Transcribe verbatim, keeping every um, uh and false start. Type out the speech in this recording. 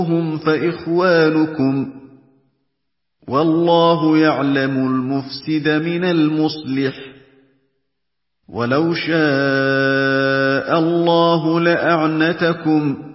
فَاخْتَلَفْتُمْ فَإِخْوَانُكُمْ ۚ وَاللَّهُ يَعْلَمُ الْمُفْسِدَ مِنَ الْمُصْلِحِ ۚ وَلَوْ شَاءَ اللَّهُ لَأَعْنَتَكُمْ